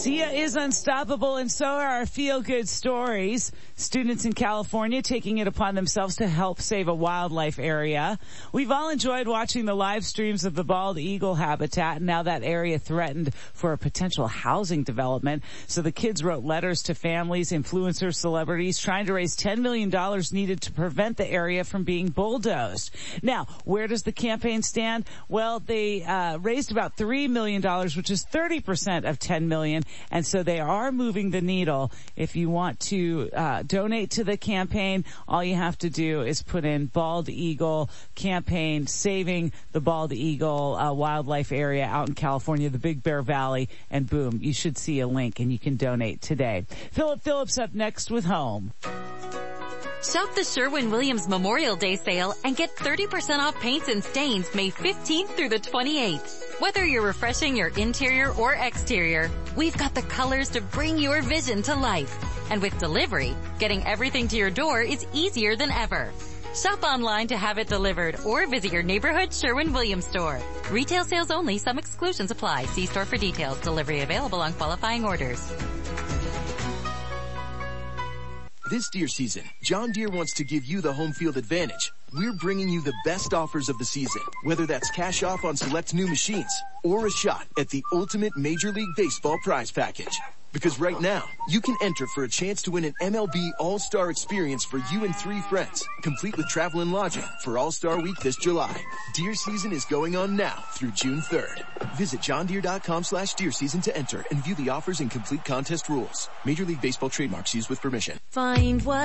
SIA is unstoppable, and so are our feel-good stories. Students in California taking it upon themselves to help save a wildlife area. We've all enjoyed watching the live streams of the bald eagle habitat, and now that area threatened for a potential housing development. So the kids wrote letters to families, influencers, celebrities, trying to raise $10 million needed to prevent the area from being bulldozed. Now, where does the campaign stand? Well, they raised about $3 million, which is 30% of $10 million, and so they are moving the needle. If you want to donate to the campaign, all you have to do is put in Bald Eagle campaign, saving the bald eagle wildlife area out in California, the Big Bear Valley, and boom, you should see a link and you can donate today. Philip Phillips up next with Home. Shop the Sherwin-Williams Memorial Day sale and get 30% off paints and stains May 15th through the 28th. Whether you're refreshing your interior or exterior, we've got the colors to bring your vision to life. And with delivery, getting everything to your door is easier than ever. Shop online to have it delivered or visit your neighborhood Sherwin-Williams store. Retail sales only. Some exclusions apply. See store for details. Delivery available on qualifying orders. This Deere season, John Deere wants to give you the home field advantage. We're bringing you the best offers of the season, whether that's cash off on select new machines or a shot at the ultimate Major League Baseball prize package. Because right now, you can enter for a chance to win an MLB All-Star experience for you and 3 friends, complete with travel and lodging for All-Star Week this July. Deer season is going on now through June 3rd. Visit johndeere.com/deer season to enter and view the offers and complete contest rules. Major League Baseball trademarks used with permission. Find what